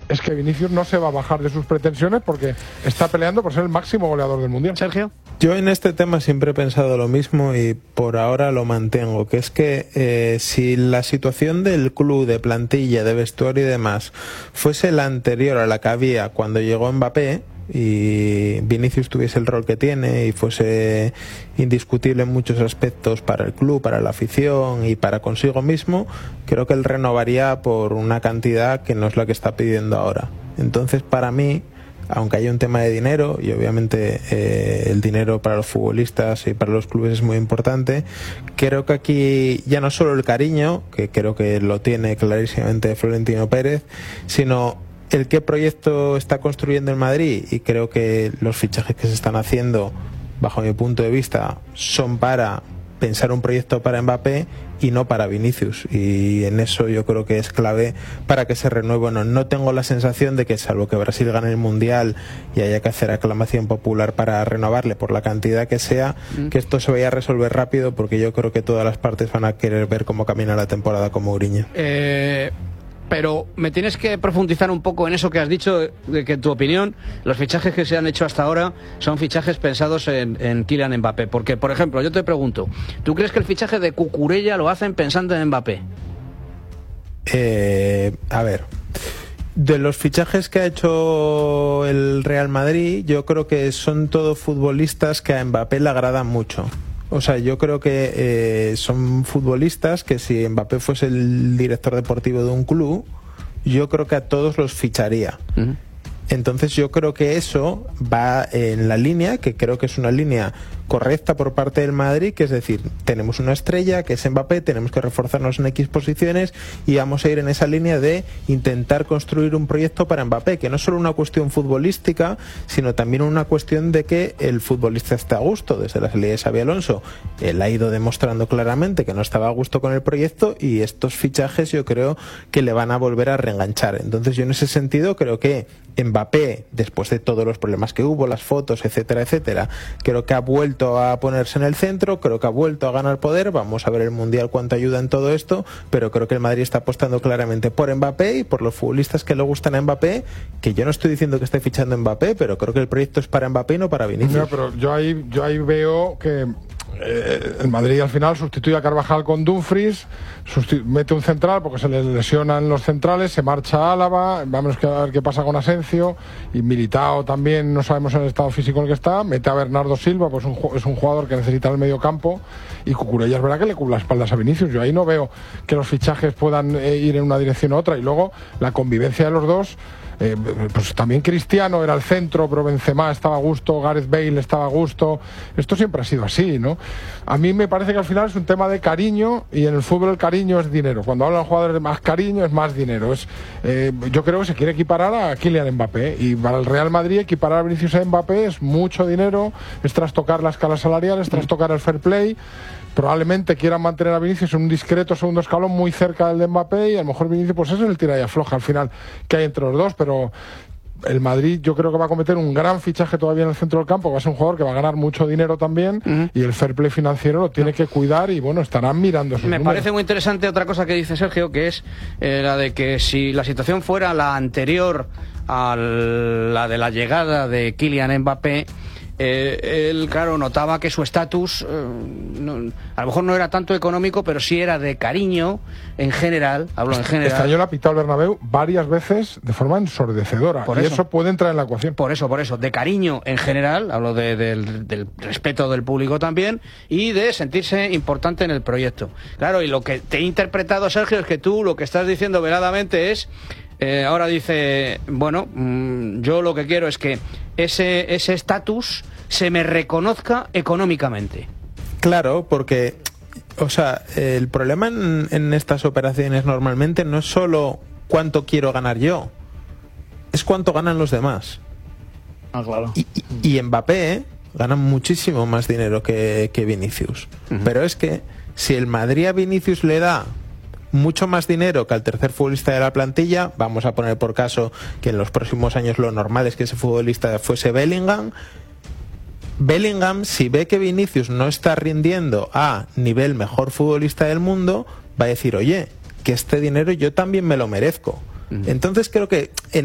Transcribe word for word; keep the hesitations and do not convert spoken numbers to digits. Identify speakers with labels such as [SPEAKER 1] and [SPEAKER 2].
[SPEAKER 1] es que Vinicius no se va a bajar de sus pretensiones porque está peleando por ser el máximo goleador del Mundial.
[SPEAKER 2] Sergio.
[SPEAKER 3] Yo en este tema siempre he pensado lo mismo y por ahora lo mantengo, que es que eh, si la situación del club, de plantilla, de vestuario y demás fuese la anterior a la que había cuando llegó Mbappé y Vinicius tuviese el rol que tiene y fuese indiscutible en muchos aspectos para el club, para la afición y para consigo mismo, creo que él renovaría por una cantidad que no es la que está pidiendo ahora. Entonces, para mí, aunque haya un tema de dinero, y obviamente eh, el dinero para los futbolistas y para los clubes es muy importante, creo que aquí ya no solo el cariño, que creo que lo tiene clarísimamente Florentino Pérez, sino el qué proyecto está construyendo el Madrid, y creo que los fichajes que se están haciendo, bajo mi punto de vista, son para pensar un proyecto para Mbappé y no para Vinicius, y en eso yo creo que es clave para que se renueve o no. No tengo la sensación de que, salvo que Brasil gane el Mundial y haya que hacer aclamación popular para renovarle por la cantidad que sea, mm. que esto se vaya a resolver rápido, porque yo creo que todas las partes van a querer ver cómo camina la temporada con Mourinho.
[SPEAKER 2] Eh... Pero me tienes que profundizar un poco en eso que has dicho, de que en tu opinión los fichajes que se han hecho hasta ahora son fichajes pensados en, en Kylian Mbappé. Porque, por ejemplo, yo te pregunto, ¿tú crees que el fichaje de Cucurella lo hacen pensando en Mbappé?
[SPEAKER 3] Eh, a ver, de los fichajes que ha hecho el Real Madrid, yo creo que son todos futbolistas que a Mbappé le agradan mucho. O sea, yo creo que eh, son futbolistas que si Mbappé fuese el director deportivo de un club, yo creo que a todos los ficharía. Uh-huh. Entonces yo creo que eso va en la línea, que creo que es una línea correcta por parte del Madrid, que es decir, tenemos una estrella que es Mbappé, tenemos que reforzarnos en X posiciones y vamos a ir en esa línea de intentar construir un proyecto para Mbappé, que no es solo una cuestión futbolística, sino también una cuestión de que el futbolista esté a gusto. Desde la salida de Xabi Alonso, él ha ido demostrando claramente que no estaba a gusto con el proyecto, y estos fichajes yo creo que le van a volver a reenganchar. Entonces yo en ese sentido creo que Mbappé, después de todos los problemas que hubo, las fotos, etcétera, etcétera, creo que ha vuelto a ponerse en el centro, creo que ha vuelto a ganar poder. Vamos a ver el Mundial cuánto ayuda en todo esto, pero creo que el Madrid está apostando claramente por Mbappé y por los futbolistas que le gustan a Mbappé, que yo no estoy diciendo que esté fichando a Mbappé, pero creo que el proyecto es para Mbappé y no para Vinicius.
[SPEAKER 1] No, pero yo ahí, yo ahí veo que eh, el Madrid al final sustituye a Carvajal con Dumfries, mete un central porque se le lesionan los centrales, se marcha a Álava, vamos a ver qué pasa con Asensio, y Militao también no sabemos en el estado físico en el que está, mete a Bernardo Silva, pues un, es un jugador que necesita el medio campo, y Cucurella es verdad que le cubre las espaldas a Vinicius. Yo ahí no veo que los fichajes puedan eh, ir en una dirección u otra, y luego la convivencia de los dos. Eh, pues también Cristiano era el centro, pero Benzema estaba a gusto, Gareth Bale estaba a gusto. Esto siempre ha sido así, ¿no? A mí me parece que al final es un tema de cariño, y en el fútbol el cariño es dinero. Cuando hablan los jugadores de más cariño es más dinero. Es, eh, yo creo que se quiere equiparar a Kylian Mbappé, y para el Real Madrid equiparar a Vinicius a Mbappé es mucho dinero, es trastocar la escala salarial, es trastocar el fair play. Probablemente quieran mantener a Vinicius en un discreto segundo escalón muy cerca del de Mbappé, y a lo mejor Vinicius pues eso es el tira y afloja al final que hay entre los dos. Pero el Madrid yo creo que va a cometer un gran fichaje todavía en el centro del campo, va a ser un jugador que va a ganar mucho dinero también, uh-huh. y el fair play financiero lo tiene no. que cuidar, y bueno, estarán mirando sus
[SPEAKER 2] Me
[SPEAKER 1] números.
[SPEAKER 2] parece muy interesante otra cosa que dice Sergio, que es eh, la de que si la situación fuera la anterior a la de la llegada de Kylian Mbappé, Eh, él, claro, notaba que su estatus eh, no, a lo mejor no era tanto económico, pero sí era de cariño en general. Hablo en general.
[SPEAKER 1] Este año le ha pitado el Bernabéu varias veces de forma ensordecedora, por y eso. eso puede entrar en la ecuación.
[SPEAKER 2] Por eso, por eso, de cariño en general, hablo de, de, del, del respeto del público también, y de sentirse importante en el proyecto. Claro, y lo que te he interpretado, Sergio, es que tú lo que estás diciendo veladamente es... Eh, ahora dice, bueno, mmm, yo lo que quiero es que ese ese estatus se me reconozca económicamente.
[SPEAKER 3] Claro, porque, o sea, el problema en, en estas operaciones normalmente no es solo cuánto quiero ganar yo, es cuánto ganan los demás.
[SPEAKER 2] Ah, claro.
[SPEAKER 3] Y, y, y Mbappé ¿eh? gana muchísimo más dinero que, que Vinicius. Uh-huh. Pero es que si el Madrid a Vinicius le da mucho más dinero que al tercer futbolista de la plantilla, vamos a poner por caso que en los próximos años lo normal es que ese futbolista fuese Bellingham. Bellingham, si ve que Vinicius no está rindiendo a nivel mejor futbolista del mundo, va a decir, oye, que este dinero yo también me lo merezco. Uh-huh. Entonces creo que en